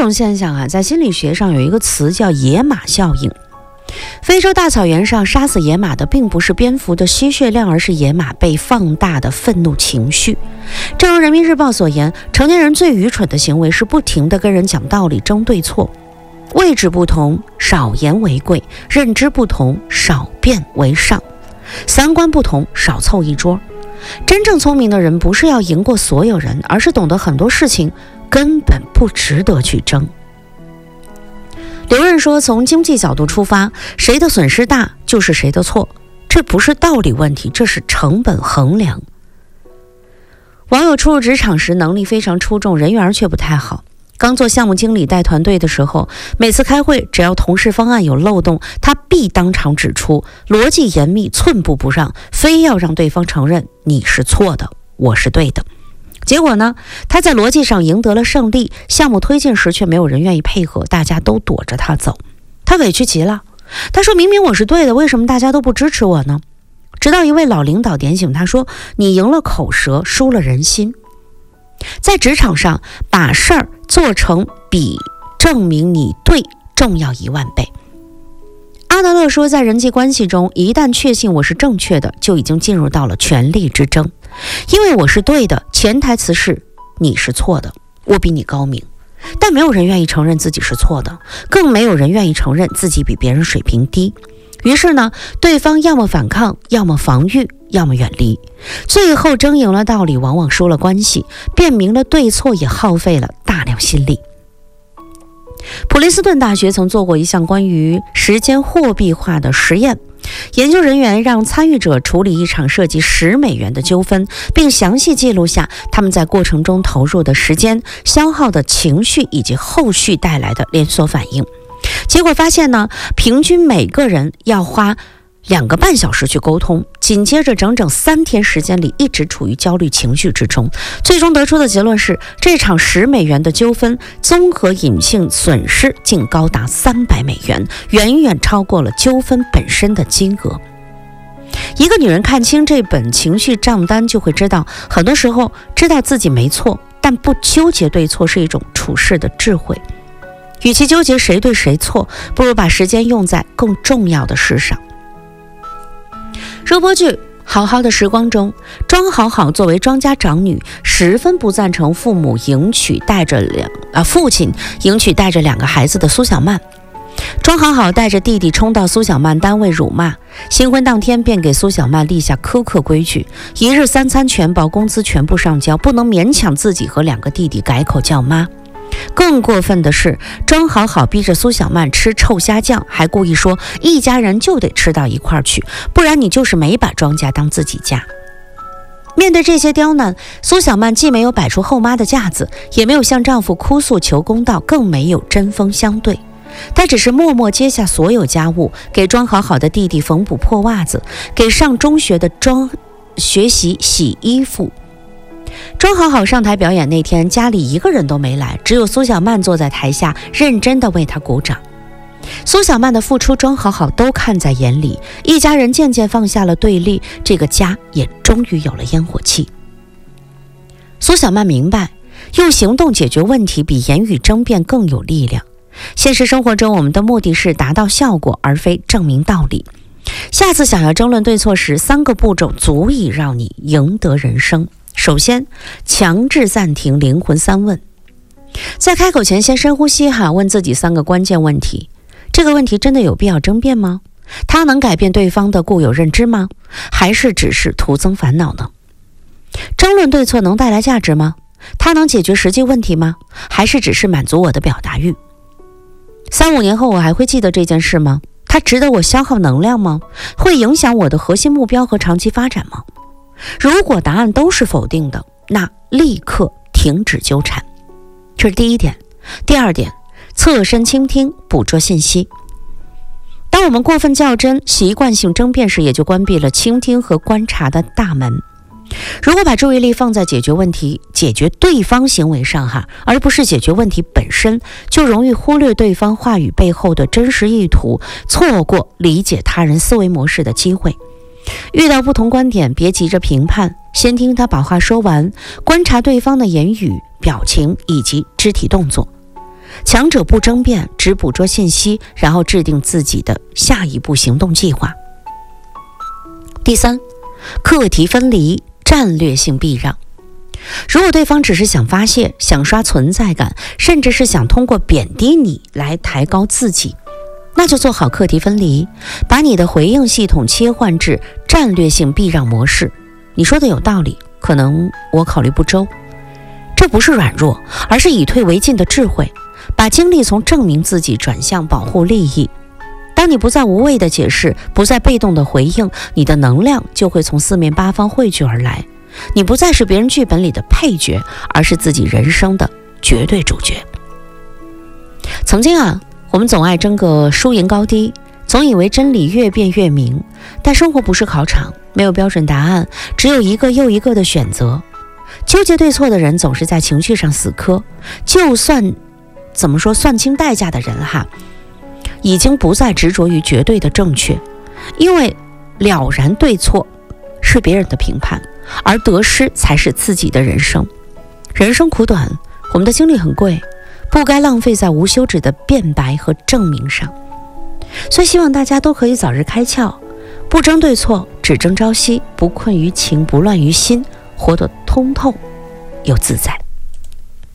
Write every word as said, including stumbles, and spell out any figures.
种现象啊，在心理学上有一个词叫野马效应。非洲大草原上杀死野马的并不是蝙蝠的吸血量，而是野马被放大的愤怒情绪。正如人民日报所言，成年人最愚蠢的行为是不停地跟人讲道理争对错。位置不同，少言为贵；认知不同，少辩为上；三观不同，少凑一桌。真正聪明的人不是要赢过所有人，而是懂得很多事情根本不值得去争。刘润说，从经济角度出发，谁的损失大就是谁的错，这不是道理问题，这是成本衡量。网友初入职场时能力非常出众，人缘却不太好。刚做项目经理带团队的时候，每次开会只要同事方案有漏洞，他必当场指出，逻辑严密，寸步不让，非要让对方承认你是错的，我是对的。结果呢，他在逻辑上赢得了胜利，项目推进时却没有人愿意配合，大家都躲着他走。他委屈极了，他说明明我是对的，为什么大家都不支持我呢？直到一位老领导点醒他说，你赢了口舌，输了人心。在职场上，把事儿做成比证明你对重要一万倍。阿德勒说，在人际关系中，一旦确信我是正确的，就已经进入到了权力之争。因为我是对的，潜台词是你是错的，我比你高明。但没有人愿意承认自己是错的，更没有人愿意承认自己比别人水平低。于是呢，对方要么反抗，要么防御，要么远离。最后争赢了道理，往往输了关系；辨明了对错，也耗费了大量心力。普林斯顿大学曾做过一项关于时间货币化的实验，研究人员让参与者处理一场涉及十美元的纠纷，并详细记录下他们在过程中投入的时间、消耗的情绪以及后续带来的连锁反应。结果发现呢，平均每个人要花两个半小时去沟通，紧接着整整三天时间里一直处于焦虑情绪之中。最终得出的结论是，这场十美元的纠纷综合隐性损失竟高达三百美元，远远超过了纠纷本身的金额。一个女人看清这本情绪账单，就会知道，很多时候知道自己没错，但不纠结对错是一种处事的智慧。与其纠结谁对谁错，不如把时间用在更重要的事上。热播剧《好好的时光》中，庄好好作为庄家长女，十分不赞成父母迎娶带着两啊父亲迎娶带着两个孩子的苏小曼。庄好好带着弟弟冲到苏小曼单位辱骂，新婚当天便给苏小曼立下苛刻规矩：一日三餐全包，工资全部上交，不能勉强自己和两个弟弟改口叫妈。更过分的是，庄好好逼着苏小曼吃臭虾酱，还故意说一家人就得吃到一块儿去，不然你就是没把庄家当自己家。面对这些刁难，苏小曼既没有摆出后妈的架子，也没有向丈夫哭诉求公道，更没有针锋相对。她只是默默接下所有家务，给庄好好的弟弟缝补破袜子，给上中学的庄学习洗衣服。庄好好上台表演那天，家里一个人都没来，只有苏小曼坐在台下，认真地为她鼓掌。苏小曼的付出，庄好好都看在眼里，一家人渐渐放下了对立，这个家也终于有了烟火气。苏小曼明白，用行动解决问题比言语争辩更有力量。现实生活中，我们的目的是达到效果，而非证明道理。下次想要争论对错时，三个步骤足以让你赢得人生。首先，强制暂停灵魂三问。在开口前先深呼吸哈，问自己三个关键问题：这个问题真的有必要争辩吗？它能改变对方的固有认知吗？还是只是徒增烦恼呢？争论对错能带来价值吗？它能解决实际问题吗？还是只是满足我的表达欲？三五年后我还会记得这件事吗？它值得我消耗能量吗？会影响我的核心目标和长期发展吗？如果答案都是否定的，那立刻停止纠缠。这是第一点。第二点，侧身倾听，捕捉信息。当我们过分较真、习惯性争辩时，也就关闭了倾听和观察的大门。如果把注意力放在解决问题、解决对方行为上哈，而不是解决问题本身，就容易忽略对方话语背后的真实意图，错过理解他人思维模式的机会。遇到不同观点，别急着评判，先听他把话说完，观察对方的言语、表情以及肢体动作。 强者不争辩，只捕捉信息，然后制定自己的下一步行动计划。第三，课题分离，战略性避让。如果对方只是想发泄，想刷存在感，甚至是想通过贬低你来抬高自己，那就做好课题分离，把你的回应系统切换至战略性避让模式。你说的有道理，可能我考虑不周。这不是软弱，而是以退为进的智慧，把精力从证明自己转向保护利益。当你不再无谓的解释，不再被动的回应，你的能量就会从四面八方汇聚而来。你不再是别人剧本里的配角，而是自己人生的绝对主角。曾经啊，我们总爱争个输赢高低，总以为真理越辩越明，但生活不是考场，没有标准答案，只有一个又一个的选择。纠结对错的人总是在情绪上死磕，就算怎么说算清代价的人哈，已经不再执着于绝对的正确，因为了然对错是别人的评判，而得失才是自己的人生。人生苦短，我们的精力很贵，不该浪费在无休止的辩白和证明上。所以希望大家都可以早日开窍，不争对错，只争朝夕，不困于情，不乱于心，活得通透又自在。